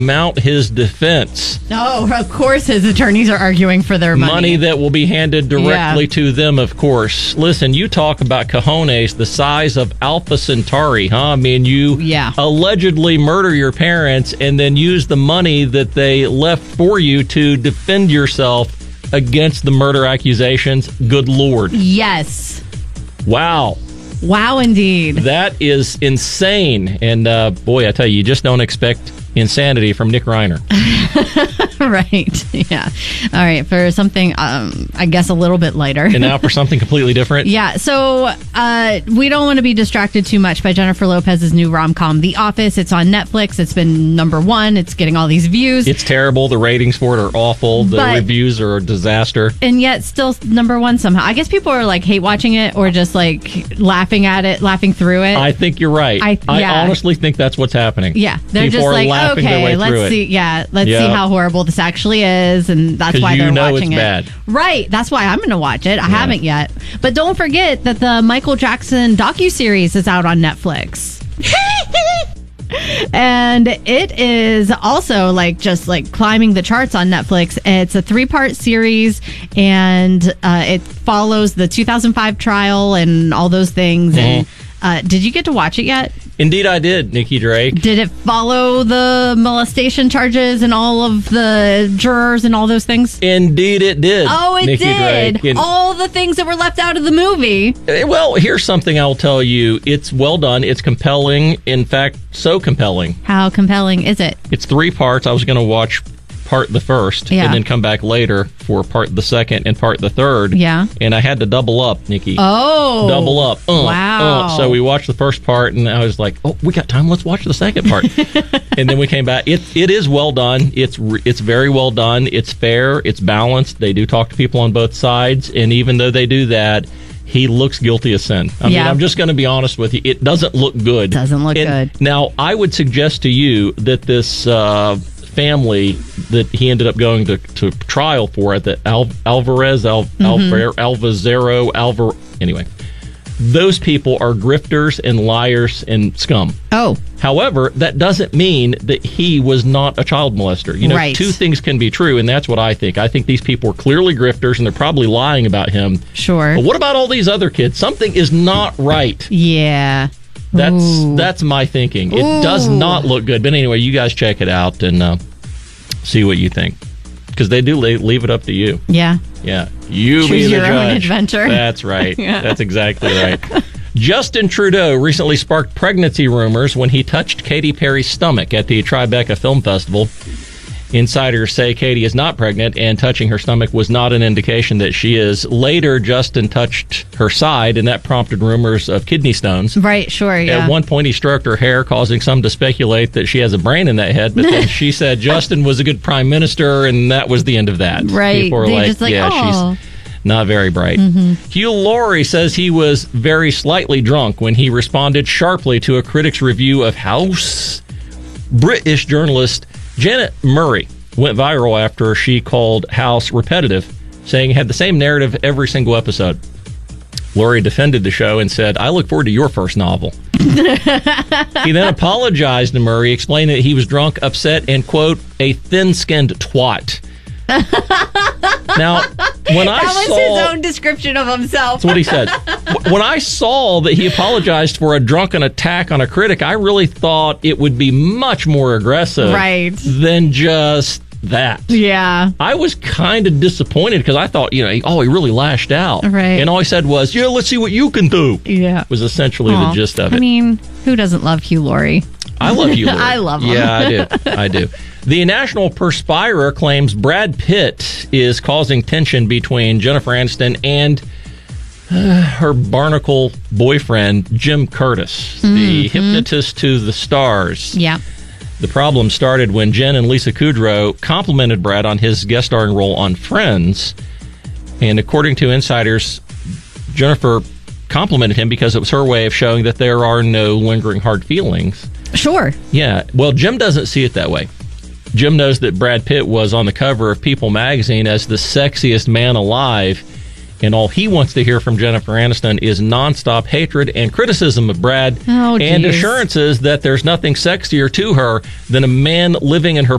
mount his defense. Oh, of course his attorneys are arguing for their money. Money that will be handed directly to them, of course. Listen, you talk about cojones the size of Alpha Centauri, huh? I mean, you allegedly murder your parents and then use the money that they left for you to defend yourself against the murder accusations. Good Lord. Yes. Wow. Wow, indeed. That is insane. And boy, I tell you just don't expect insanity from Nick Reiner. Right. Yeah. All right. For something, I guess, a little bit lighter. And now for something completely different. Yeah. So we don't want to be distracted too much by Jennifer Lopez's new rom-com, The Office. It's on Netflix. It's been #1. It's getting all these views. It's terrible. The ratings for it are awful. The reviews are a disaster. And yet still #1 somehow. I guess people are like hate watching it or just like laughing at it, laughing through it. I think you're right. I honestly think that's what's happening. Yeah. They're people just are like, laughing their way let's through see. it. Yeah. Let's see how horrible this actually is. And that's why they're watching it's it. Bad. Right. That's why I'm going to watch it. I haven't yet. But don't forget that the Michael Jackson docuseries is out on Netflix. And it is also just climbing the charts on Netflix. It's a 3-part series, and it follows the 2005 trial and all those things. And did you get to watch it yet? Indeed, I did, Nikki Drake. Did it follow the molestation charges and all of the jurors and all those things? Indeed, it did. Oh, it Nikki did. Drake. All the things that were left out of the movie. Well, here's something I'll tell you. It's well done. It's compelling. In fact, so compelling. How compelling is it? It's 3 parts. I was going to watch part the first and then come back later for part the second and part the third. Yeah. And I had to double up, Nikki. Oh. Double up. Wow. So we watched the first part and I was like, oh, we got time. Let's watch the second part. And then we came back. It is well done. It's very well done. It's fair. It's balanced. They do talk to people on both sides. And even though they do that, he looks guilty of sin. I mean, I'm just going to be honest with you. It doesn't look good. Doesn't look good. Now, I would suggest to you that this family that he ended up going to trial for at the anyway, those people are grifters and liars and scum. Oh. However, that doesn't mean that he was not a child molester. You know, right. 2 things can be true, and that's what I think. I think these people are clearly grifters, and they're probably lying about him. Sure. But what about all these other kids? Something is not right. Yeah. That's my thinking. It does not look good. But anyway, you guys check it out and see what you think. Because they do leave it up to you. Yeah. Yeah. You choose be the your judge. own adventure. That's right. Yeah. That's exactly right. Justin Trudeau recently sparked pregnancy rumors when he touched Katy Perry's stomach at the Tribeca Film Festival. Insiders say Katy is not pregnant, and touching her stomach was not an indication that she is. Later, Justin touched her side, and that prompted rumors of kidney stones. Right, sure, yeah. At one point, he stroked her hair, causing some to speculate that she has a brain in that head, but then she said Justin was a good prime minister, and that was the end of that. Right. People were she's not very bright. Mm-hmm. Hugh Laurie says he was very slightly drunk when he responded sharply to a critic's review of House. British journalist Janet Murray went viral after she called House repetitive, saying it had the same narrative every single episode. Laurie defended the show and said, I look forward to your first novel. He then apologized to Murray, explaining that he was drunk, upset, and, quote, a thin-skinned twat. Now, when that was his own description of himself. That's what he said. When I saw that he apologized for a drunken attack on a critic, I really thought it would be much more aggressive than just that. Yeah. I was kind of disappointed because I thought, he really lashed out. Right. And all he said was, let's see what you can do. Yeah. Was essentially the gist of it. I mean, who doesn't love Hugh Laurie? I love Hugh Laurie. I love him. Yeah, I do. The National Perspirer claims Brad Pitt is causing tension between Jennifer Aniston and her barnacle boyfriend, Jim Curtis, the hypnotist to the stars. Yeah. The problem started when Jen and Lisa Kudrow complimented Brad on his guest starring role on Friends. And according to insiders, Jennifer complimented him because it was her way of showing that there are no lingering hard feelings. Sure. Yeah. Well, Jim doesn't see it that way. Jim knows that Brad Pitt was on the cover of People magazine as the sexiest man alive, And all he wants to hear from Jennifer Aniston is nonstop hatred and criticism of Brad Oh, and geez. assurances that there's nothing sexier to her than a man living in her